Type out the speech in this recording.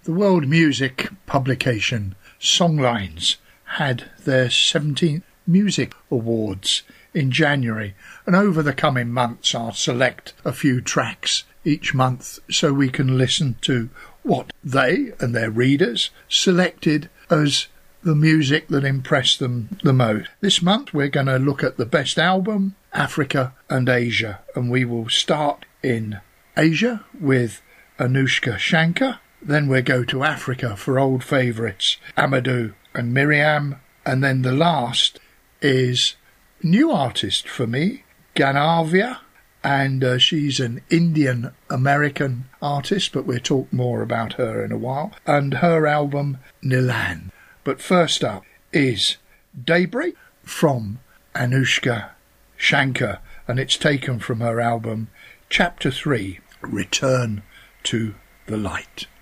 The world music publication Songlines had their 17th Music Awards in January, and over the coming months I'll select a few tracks each month so we can listen to what they and their readers selected as the music that impressed them the most. This month we're going to look at the best album, Africa and Asia, and we will start in Asia with Anoushka Shankar. Then we'll go to Africa for old favourites, Amadou and Miriam. And then the last is a new artist for me, Ganavia. And she's an Indian-American artist, but we'll talk more about her in a while. And her album, Nilan. But first up is Daybreak from Anoushka Shankar. And it's taken from her album, Chapter 3, Return to the Light.